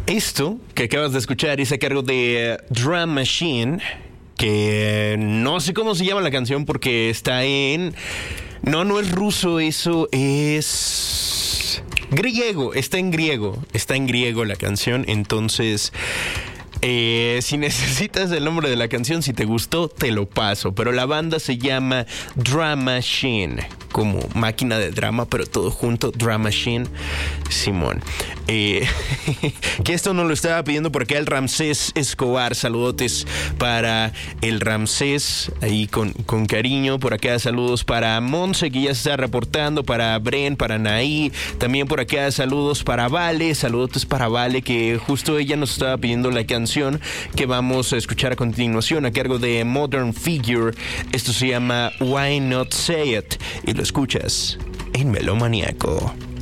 Esto que acabas de escuchar es a cargo de Drum Machine, que no sé cómo se llama la canción porque está en... No es ruso, eso es... griego, está en griego la canción, entonces... si necesitas el nombre de la canción, si te gustó, te lo paso. Pero la banda se llama Drum Machine, como máquina de drama, pero todo junto, Drum Machine, Simón. Que esto nos lo estaba pidiendo por acá el Ramsés Escobar. Saludotes para el Ramsés, ahí con cariño. Por acá saludos para Monse, que ya se está reportando, para Bren, para Naí. También por acá saludos para Vale, saludotes para Vale, que justo ella nos estaba pidiendo la canción que vamos a escuchar a continuación a cargo de Modern Figure. Esto se llama Why Not Say It y lo escuchas en Melómaniaco.